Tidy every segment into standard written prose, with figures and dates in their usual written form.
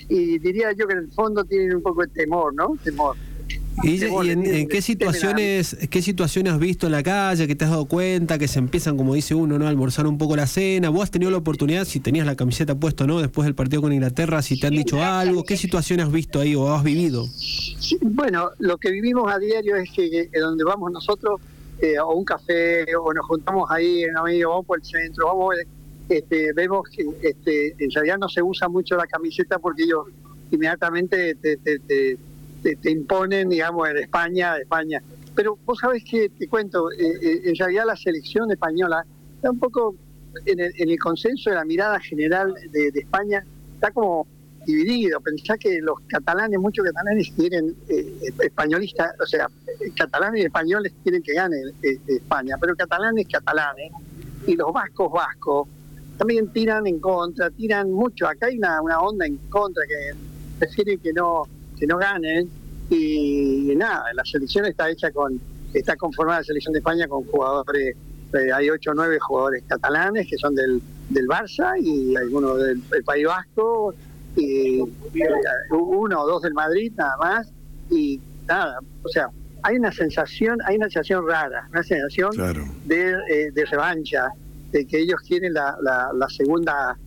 y diría yo que en el fondo tienen un poco de temor, ¿no? Temor. ¿Y en qué situaciones has visto en la calle, que te has dado cuenta, que se empiezan, como dice uno, ¿no?, a almorzar un poco la cena? ¿Vos has tenido la oportunidad, si tenías la camiseta puesta, ¿no?, después del partido con Inglaterra, si te han dicho algo? ¿Qué situaciones has visto ahí o has vivido? Sí, bueno, lo que vivimos a diario es que donde vamos nosotros, o un café, o nos juntamos ahí en amigo, vamos por el centro, vemos que en realidad no se usa mucho la camiseta porque ellos inmediatamente te imponen, digamos, en España. Pero vos sabés que, te cuento, en realidad la selección española está un poco en el consenso de la mirada general de España, está como dividido. Pensá que muchos catalanes quieren españolistas, o sea, catalanes y españoles quieren que gane España, pero catalanes, y los vascos, también tiran en contra, tiran mucho. Acá hay una onda en contra que prefieren que no ganen, y nada, la selección está conformada, la selección de España, con jugadores, hay 8 o 9 jugadores catalanes que son del Barça, y algunos del País Vasco, y 1 o 2 del Madrid, nada más, y nada, o sea, hay una sensación rara, una sensación, claro, de revancha, de que ellos quieren la segunda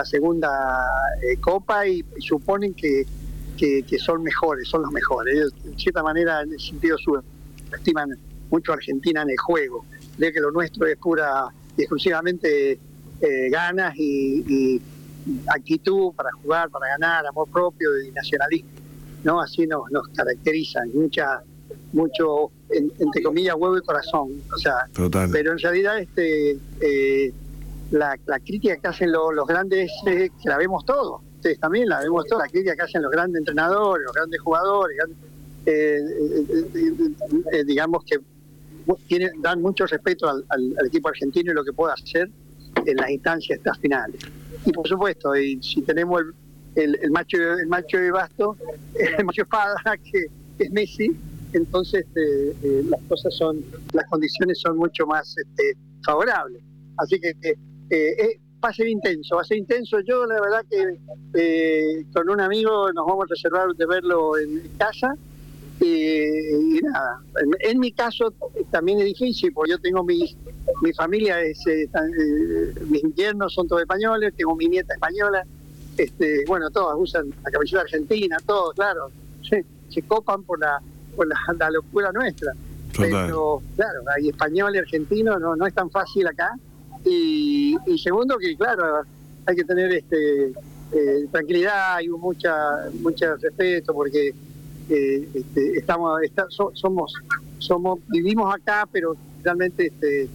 copa, y suponen que son los mejores. Ellos, de cierta manera, en ese sentido, estiman mucho a Argentina en el juego. Creen que lo nuestro es pura y exclusivamente ganas y actitud para jugar, para ganar, amor propio y nacionalismo, ¿no? Así nos caracterizan, mucho, entre comillas, huevo y corazón. O sea, total. Pero en realidad la crítica que hacen los grandes, que la vemos todos. Ustedes también la vemos toda, la crítica que hacen los grandes entrenadores, los grandes jugadores, digamos que dan mucho respeto al equipo argentino y lo que puede hacer en las instancias estas finales. Y por supuesto, y si tenemos el macho de basto, el macho espada, que es Messi, entonces las condiciones son mucho más favorables. Así que va a ser intenso. Yo la verdad que con un amigo nos vamos a reservar de verlo en casa, y nada, en mi caso también es difícil, porque yo tengo mi familia, mis yernos son todos españoles, tengo mi nieta española, bueno, todas usan la camiseta argentina, todos, claro, se copan por la locura nuestra. Total. Pero claro, hay español y argentino, no es tan fácil acá. Y segundo, que claro, hay que tener tranquilidad y mucho respeto, porque vivimos acá, pero realmente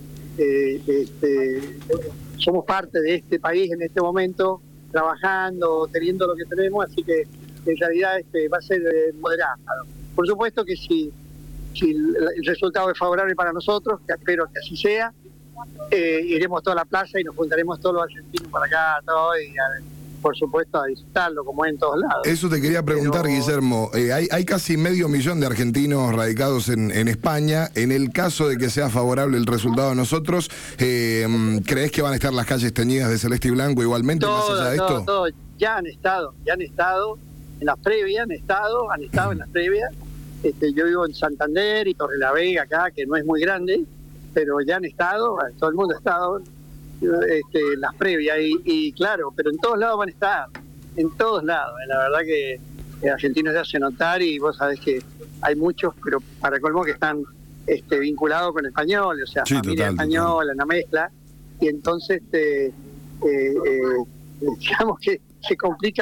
somos parte de este país en este momento, trabajando, teniendo lo que tenemos, así que en realidad va a ser moderado. Por supuesto que si el resultado es favorable para nosotros, que espero que así sea, iremos toda la plaza y nos juntaremos todos los argentinos para acá, y por supuesto a disfrutarlo como en todos lados. Eso te quería preguntar, Guillermo. Hay casi 500.000 de argentinos radicados en España. En el caso de que sea favorable el resultado de nosotros, ¿crees que van a estar las calles teñidas de celeste y blanco igualmente, más allá de esto? Todo. Ya han estado en las previas, han estado en las previas. Yo vivo en Santander y Torrelavega acá, que no es muy grande, pero ya han estado, todo el mundo ha estado las previas, y claro, pero en todos lados van a estar, en todos lados. La verdad que argentinos se hace notar, y vos sabés que hay muchos, pero para colmo, que están vinculados con español, o sea, sí, familia española, una mezcla, y entonces digamos que se complica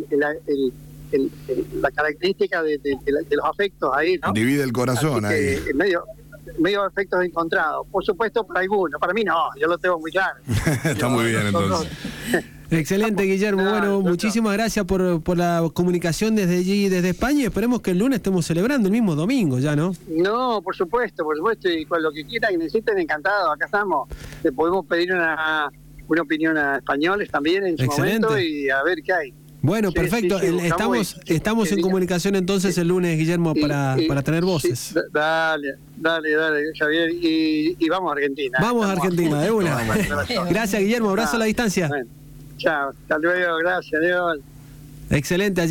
la característica de los afectos ahí, ¿no? Divide el corazón ahí. Medio afectos encontrados. Por supuesto, para algunos. Para mí no, yo lo tengo muy claro. Está muy bien, entonces. Excelente, Guillermo. Bueno, muchísimas gracias por la comunicación desde allí, desde España, y esperemos que el lunes estemos celebrando el mismo domingo ya, ¿no? No, por supuesto, y con lo que quieran y necesiten, encantado. Acá estamos. Le podemos pedir una opinión a españoles también en su momento, y a ver qué hay. Bueno, sí, perfecto. Sí, estamos en comunicación entonces el lunes, Guillermo, para tener voces. Sí, dale, Javier, y vamos a Argentina. Vamos a Argentina, de una. Gracias, Guillermo. Abrazo a la distancia. Bueno, chao, hasta luego, gracias, adiós. Excelente.